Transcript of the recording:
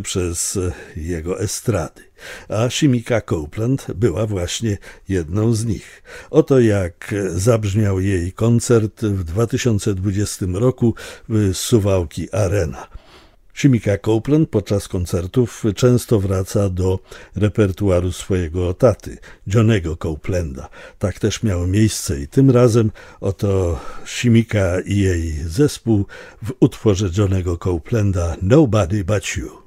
przez jego estrady, a Shimika Copeland była właśnie jedną z nich. Oto jak zabrzmiał jej koncert w 2020 roku w Suwałki Arena. Shimika Copeland podczas koncertów często wraca do repertuaru swojego taty, Johnnego Copelanda. Tak też miało miejsce i tym razem oto Shimika i jej zespół w utworze Johnnego Copelanda Nobody But You.